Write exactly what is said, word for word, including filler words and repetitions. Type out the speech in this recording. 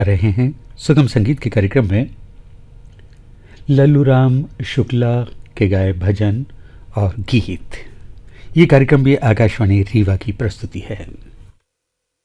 रहे हैं सुगम संगीत के कार्यक्रम में लल्लू राम शुक्ला के गाए भजन और गीत। ये कार्यक्रम भी आकाशवाणी रीवा की प्रस्तुति है।